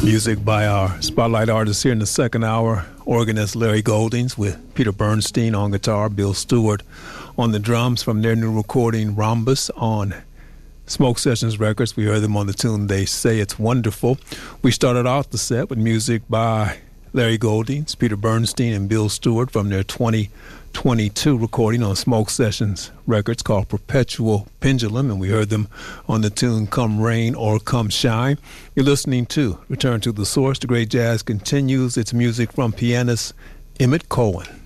Music by our spotlight artists here in the second hour. Organist Larry Goldings with Peter Bernstein on guitar, Bill Stewart on the drums from their new recording Rhombus on Smoke Sessions Records. We heard them on the tune They Say It's Wonderful. We started out the set with music by Larry Goldings, Peter Bernstein, and Bill Stewart from their 2022 recording on Smoke Sessions Records called Perpetual Pendulum, and we heard them on the tune Come Rain or Come Shine. You're listening to Return to the Source. The great jazz continues its music from pianist Emmett Cohen.